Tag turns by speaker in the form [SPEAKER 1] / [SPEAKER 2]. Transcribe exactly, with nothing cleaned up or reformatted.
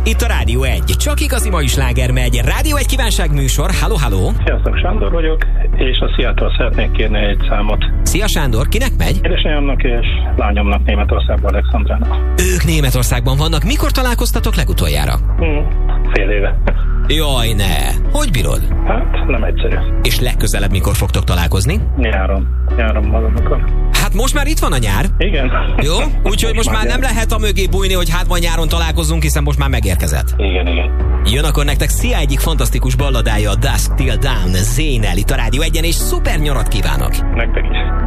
[SPEAKER 1] Itt a Rádió egy. Csak igazi mai sláger megy. Rádió egy kívánság műsor. Halló, halló.
[SPEAKER 2] Sziasztok, Sándor vagyok, és a Sziától szeretnék kérni egy számot.
[SPEAKER 1] Szia Sándor, kinek megy?
[SPEAKER 2] Édesanyámnak és lányomnak Németországban, Alexandrának.
[SPEAKER 1] Ők Németországban vannak. Mikor találkoztatok legutoljára?
[SPEAKER 2] Hmm, fél éve.
[SPEAKER 1] Jaj, ne. Hogy bírod?
[SPEAKER 2] Hát, nem egyszerű.
[SPEAKER 1] És legközelebb mikor fogtok találkozni?
[SPEAKER 2] Nyáron. Nyáron valamikor.
[SPEAKER 1] Hát most már itt van a nyár.
[SPEAKER 2] Igen.
[SPEAKER 1] Jó? Úgyhogy most, most már nem lehet a mögé bújni, hogy hát majd nyáron találkozunk, hiszen most már megérkezett.
[SPEAKER 2] Igen, igen.
[SPEAKER 1] Jön akkor nektek Szia egyik fantasztikus balladája, a Dusk Till Dawn, Zénel itt a Rádió egyen, és szuper nyarat kívánok!
[SPEAKER 2] Nektek is.